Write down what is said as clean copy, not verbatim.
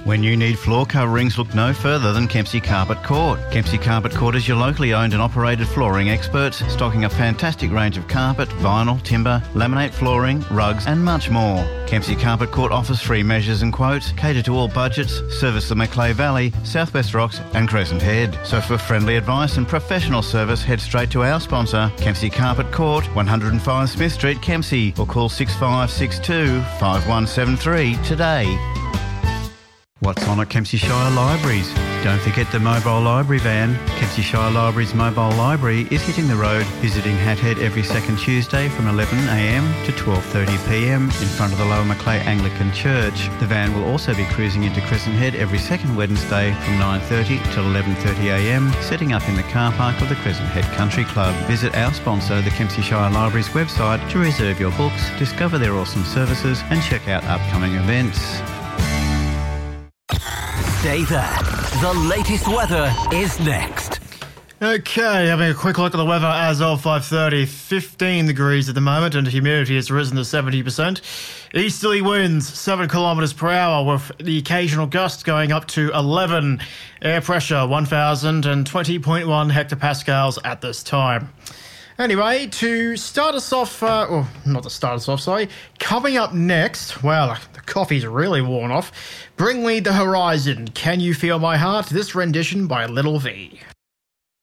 When you need floor coverings, look no further than Kempsey Carpet Court. Kempsey Carpet Court is your locally owned and operated flooring experts, stocking a fantastic range of carpet, vinyl, timber, laminate flooring, rugs and much more. Kempsey Carpet Court offers free measures and quotes, cater to all budgets, service the Macleay Valley, South West Rocks and Crescent Head. So for friendly advice and professional service, head straight to our sponsor, Kempsey Carpet Court, 105 Smith Street, Kempsey, or call 6562 5173 today. What's on at Kempsey Shire Libraries? Don't forget the mobile library van. Kempsey Shire Libraries mobile library is hitting the road, visiting Hat Head every second Tuesday from 11am to 12:30pm in front of the Lower Macleay Anglican Church. The van will also be cruising into Crescent Head every second Wednesday from 9:30 till 11:30am, setting up in the car park of the Crescent Head Country Club. Visit our sponsor, the Kempsey Shire Libraries website, to reserve your books, discover their awesome services and check out upcoming events. Stay there. The latest weather is next. Okay, having a quick look at the weather as of 5:30. 15 degrees at the moment and humidity has risen to 70%. Easterly winds 7 kilometres per hour with the occasional gusts going up to 11. Air pressure 1,020.1 hectopascals at this time. Anyway, to start us off, coming up next, well, the coffee's really worn off. Bring Me the Horizon, Can You Feel My Heart? This rendition by Little V.